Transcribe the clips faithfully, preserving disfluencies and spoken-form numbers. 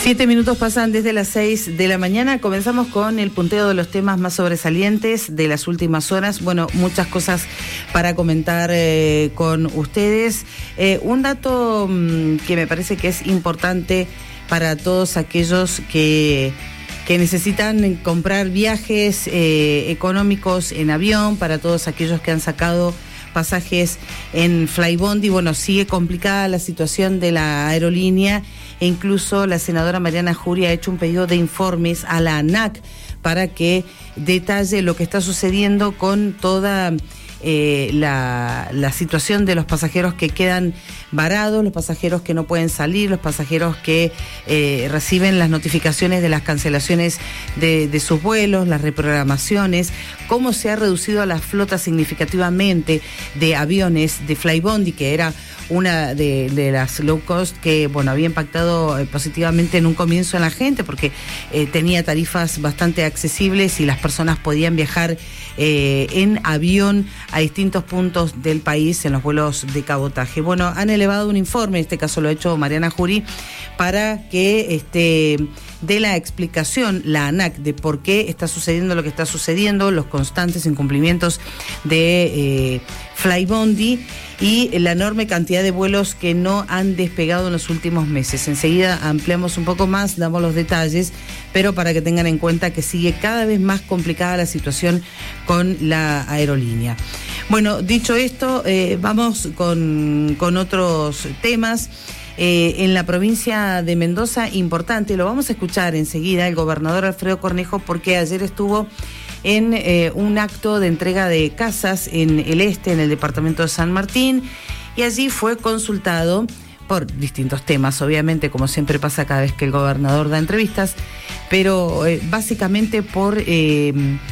Siete minutos pasan desde las seis de la mañana. Comenzamos con el punteo de los temas más sobresalientes de las últimas horas. Bueno, muchas cosas para comentar eh, con ustedes. Eh, un dato mmm, que me parece que es importante para todos aquellos que, que necesitan comprar viajes eh, económicos en avión, para todos aquellos que han sacado pasajes en Flybondi. Bueno, sigue complicada la situación de la aerolínea e incluso la senadora Mariana Jury ha hecho un pedido de informes a la ANAC para que detalle lo que está sucediendo con toda eh, la, la situación de los pasajeros que quedan varados, los pasajeros que no pueden salir, los pasajeros que eh, reciben las notificaciones de las cancelaciones de, de sus vuelos, las reprogramaciones, cómo se ha reducido la flota significativamente de aviones de Flybondi, que era una de, de las low cost que, bueno, había impactado eh, positivamente en un comienzo en la gente porque eh, tenía tarifas bastante accesibles y las personas podían viajar eh, en avión a distintos puntos del país en los vuelos de cabotaje. Bueno, han elevado un informe, en este caso lo ha hecho Mariana Jury, para que este, dé la explicación, la ANAC, de por qué está sucediendo lo que está sucediendo, los constantes incumplimientos de eh, Flybondi y la enorme cantidad de vuelos que no han despegado en los últimos meses. Enseguida ampliamos un poco más, damos los detalles, pero para que tengan en cuenta que sigue cada vez más complicada la situación con la aerolínea. Bueno, dicho esto, eh, vamos con, con otros temas. Eh, en la provincia de Mendoza, importante, lo vamos a escuchar enseguida, el gobernador Alfredo Cornejo, porque ayer estuvo en eh, un acto de entrega de casas en el este, en el departamento de San Martín, y allí fue consultado por distintos temas, obviamente, como siempre pasa cada vez que el gobernador da entrevistas, pero eh, básicamente por eh,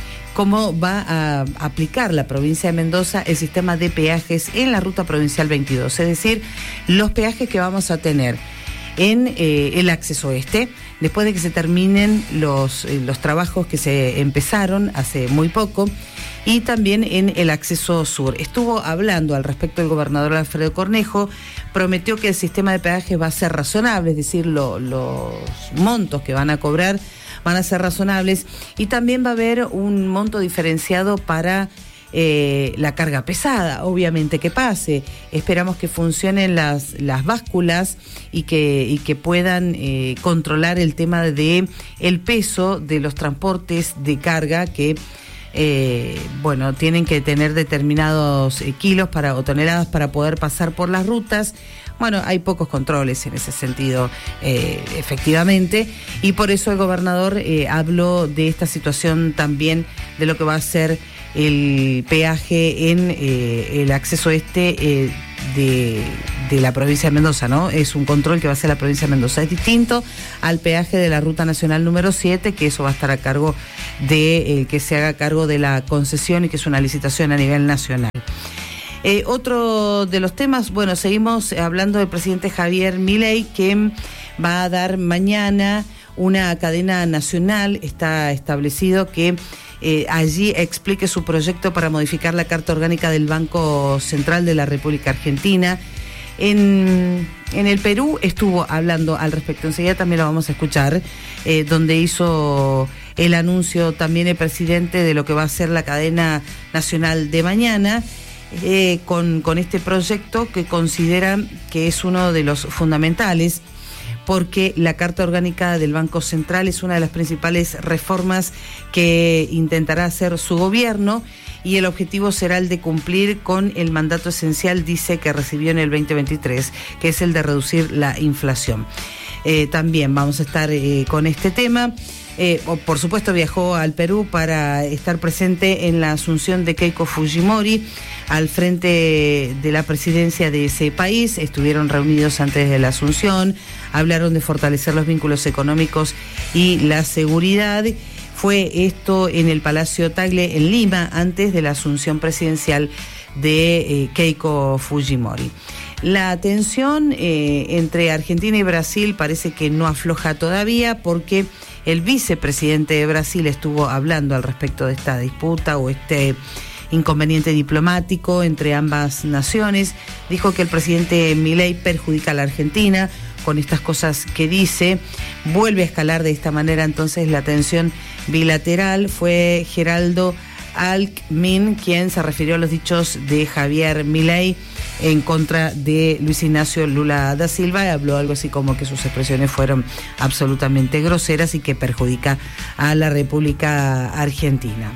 cómo va a aplicar la provincia de Mendoza el sistema de peajes en la ruta provincial veintidós, es decir, los peajes que vamos a tener en eh, el acceso este, después de que se terminen los, eh, los trabajos que se empezaron hace muy poco, y también en el acceso sur. Estuvo hablando al respecto el gobernador Alfredo Cornejo, prometió que el sistema de peajes va a ser razonable, es decir, lo, los montos que van a cobrar van a ser razonables, y también va a haber un monto diferenciado para Eh, la carga pesada, obviamente que pase. Esperamos que funcionen las, las básculas y que, y que puedan eh, controlar el tema de el peso de los transportes de carga que eh, bueno, tienen que tener determinados eh, kilos para, o toneladas para poder pasar por las rutas. Bueno, hay pocos controles en ese sentido, eh, efectivamente, y por eso el gobernador eh, habló de esta situación también, de lo que va a ser el peaje en eh, el acceso este eh, de, de la provincia de Mendoza, ¿no? Es un control que va a hacer la provincia de Mendoza. Es distinto al peaje de la Ruta Nacional número siete, que eso va a estar a cargo de eh, que se haga cargo de la concesión y que es una licitación a nivel nacional. Eh, otro de los temas, bueno, seguimos hablando del presidente Javier Milei, que va a dar mañana una cadena nacional. Está establecido que Eh, allí explique su proyecto para modificar la Carta Orgánica del Banco Central de la República Argentina. En, en el Perú estuvo hablando al respecto, enseguida también lo vamos a escuchar, eh, donde hizo el anuncio también el presidente de lo que va a ser la cadena nacional de mañana, eh, con, con este proyecto que consideran que es uno de los fundamentales, porque la Carta Orgánica del Banco Central es una de las principales reformas que intentará hacer su gobierno, y el objetivo será el de cumplir con el mandato esencial, dice, que recibió en el veinte veintitrés, que es el de reducir la inflación. Eh, también vamos a estar eh, con este tema. Eh, por supuesto, viajó al Perú para estar presente en la asunción de Keiko Fujimori al frente de la presidencia de ese país. Estuvieron reunidos antes de la asunción, hablaron de fortalecer los vínculos económicos y la seguridad. Fue esto en el Palacio Tagle en Lima, antes de la asunción presidencial de eh, Keiko Fujimori. La tensión eh, entre Argentina y Brasil parece que no afloja todavía, porque el vicepresidente de Brasil estuvo hablando al respecto de esta disputa o este inconveniente diplomático entre ambas naciones. Dijo que el presidente Milei perjudica a la Argentina con estas cosas que dice. Vuelve a escalar de esta manera entonces la tensión bilateral. Fue Geraldo Alckmin quien se refirió a los dichos de Javier Milei en contra de Luis Ignacio Lula da Silva y habló algo así como que sus expresiones fueron absolutamente groseras y que perjudica a la República Argentina.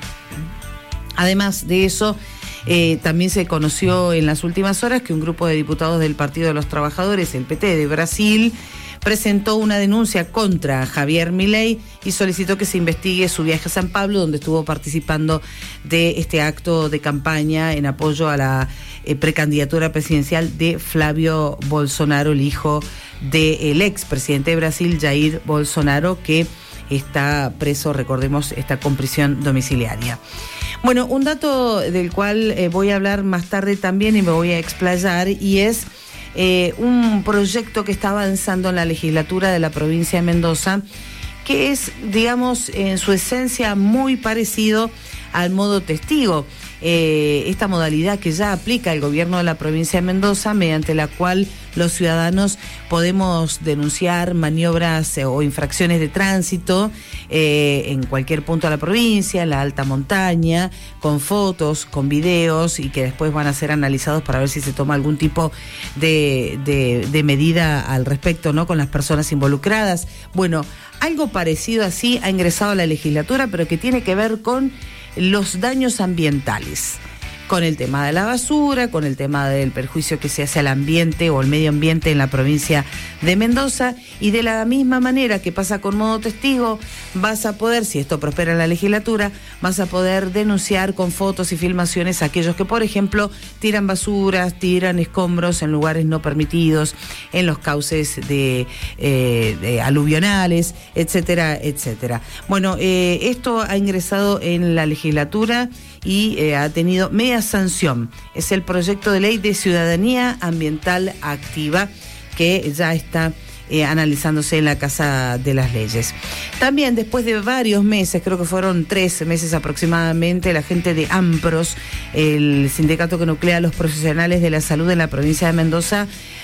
Además de eso, eh, también se conoció en las últimas horas que un grupo de diputados del Partido de los Trabajadores, el P T de Brasil, presentó una denuncia contra Javier Milei y solicitó que se investigue su viaje a San Pablo, donde estuvo participando de este acto de campaña en apoyo a la eh, precandidatura presidencial de Flavio Bolsonaro, el hijo del expresidente de Brasil, Jair Bolsonaro, que está preso, recordemos, está con prisión domiciliaria. Bueno, un dato del cual eh, voy a hablar más tarde también y me voy a explayar, y es Eh, un proyecto que está avanzando en la legislatura de la provincia de Mendoza, que es, digamos, en su esencia muy parecido al modo testigo. Eh, esta modalidad que ya aplica el gobierno de la provincia de Mendoza, mediante la cual los ciudadanos podemos denunciar maniobras eh, o infracciones de tránsito eh, en cualquier punto de la provincia, en la alta montaña, con fotos, con videos, y que después van a ser analizados para ver si se toma algún tipo de, de, de medida al respecto, ¿no?, con las personas involucradas. Bueno, algo parecido así ha ingresado a la legislatura, pero que tiene que ver con los daños ambientales, con el tema de la basura, con el tema del perjuicio que se hace al ambiente o al medio ambiente en la provincia de Mendoza, y de la misma manera que pasa con modo testigo, vas a poder, si esto prospera en la legislatura, vas a poder denunciar con fotos y filmaciones a aquellos que, por ejemplo, tiran basuras, tiran escombros en lugares no permitidos, en los cauces de, eh, de aluvionales, etcétera, etcétera. Bueno, eh, esto ha ingresado en la legislatura y eh, ha tenido media sanción. Es el proyecto de ley de ciudadanía ambiental activa, que ya está eh, analizándose en la Casa de las Leyes. También, después de varios meses, creo que fueron tres meses aproximadamente, la gente de AMPROS, el sindicato que nuclea a los profesionales de la salud en la provincia de Mendoza,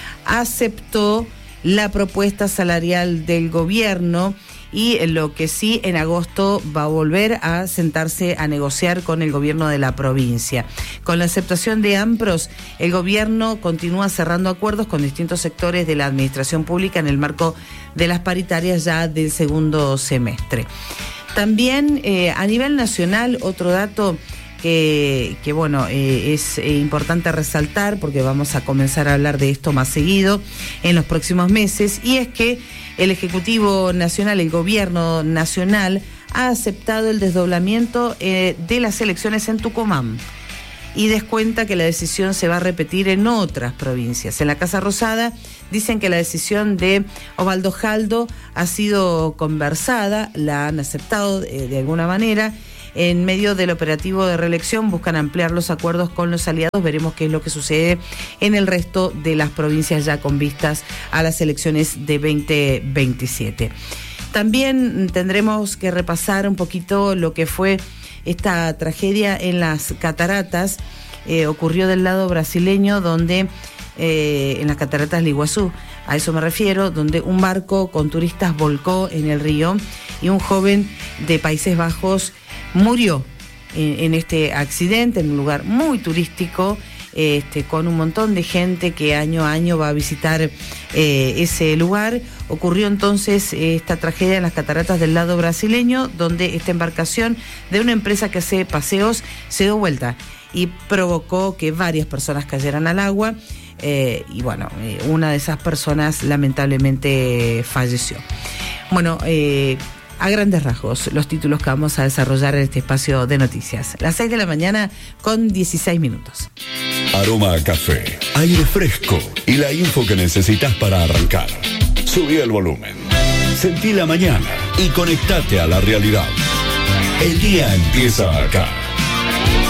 aceptó la propuesta salarial del gobierno, y lo que sí, en agosto va a volver a sentarse a negociar con el gobierno de la provincia. Con la aceptación de AMPROS, el gobierno continúa cerrando acuerdos con distintos sectores de la administración pública en el marco de las paritarias ya del segundo semestre. También eh, a nivel nacional, otro dato que, que bueno, eh, es eh, importante resaltar, porque vamos a comenzar a hablar de esto más seguido en los próximos meses, y es que el Ejecutivo Nacional, el Gobierno Nacional, ha aceptado el desdoblamiento eh, de las elecciones en Tucumán y descuenta que la decisión se va a repetir en otras provincias. En la Casa Rosada dicen que la decisión de Osvaldo Jaldo ha sido conversada, la han aceptado eh, de alguna manera. En medio del operativo de reelección buscan ampliar los acuerdos con los aliados. Veremos qué es lo que sucede en el resto de las provincias ya con vistas a las elecciones de veinte veintisiete. También tendremos que repasar un poquito lo que fue esta tragedia en las cataratas. Eh, ocurrió del lado brasileño, donde eh, en las cataratas del Iguazú, a eso me refiero, donde un barco con turistas volcó en el río y un joven de Países Bajos murió en, en este accidente, en un lugar muy turístico, este, con un montón de gente que año a año va a visitar eh, ese lugar. Ocurrió entonces eh, esta tragedia en las cataratas del lado brasileño, donde esta embarcación de una empresa que hace paseos se dio vuelta y provocó que varias personas cayeran al agua. Eh, y bueno, eh, una de esas personas lamentablemente falleció. Bueno, eh, a grandes rasgos, los títulos que vamos a desarrollar en este espacio de noticias. Las seis de la mañana con dieciséis minutos. Aroma a café, aire fresco y la info que necesitas para arrancar. Subí el volumen. Sentí la mañana y conectate a la realidad. El día empieza acá.